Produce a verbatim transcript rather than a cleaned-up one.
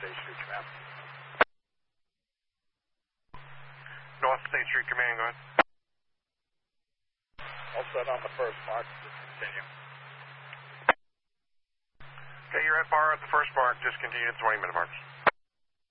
State Street Command. North State Street Command, go ahead. All set on the first mark. Just continue. Okay, you're at bar at the first mark. Just continue at twenty minute marks.